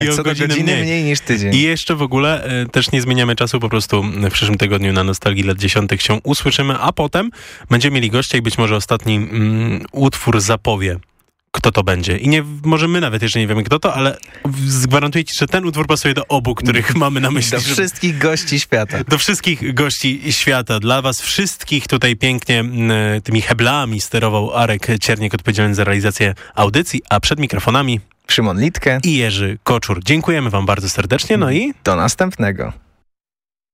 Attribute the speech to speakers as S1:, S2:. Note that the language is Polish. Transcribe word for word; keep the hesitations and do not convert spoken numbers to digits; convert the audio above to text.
S1: I
S2: co
S1: o
S2: do
S1: godzinę
S2: godziny
S1: mniej.
S2: mniej niż tydzień.
S1: I jeszcze w ogóle e, też nie zmieniamy czasu, po prostu w przyszłym tygodniu na Nostalgii lat dziesiątych się usłyszymy, a potem będziemy mieli gościa i być może ostatni mm, utwór zapowie, kto to będzie. I nie, może my nawet jeszcze nie wiemy kto to, ale gwarantuję ci, że ten utwór pasuje do obu, których mamy na myśli.
S2: Do
S1: żeby...
S2: wszystkich gości świata.
S1: Do wszystkich gości świata. Dla was wszystkich tutaj pięknie m, tymi heblami sterował Arek Cierniak, odpowiedzialny za realizację audycji, a przed mikrofonami
S2: Szymon Litke
S1: i Jerzy Koczur. Dziękujemy wam bardzo serdecznie, no i
S2: do następnego.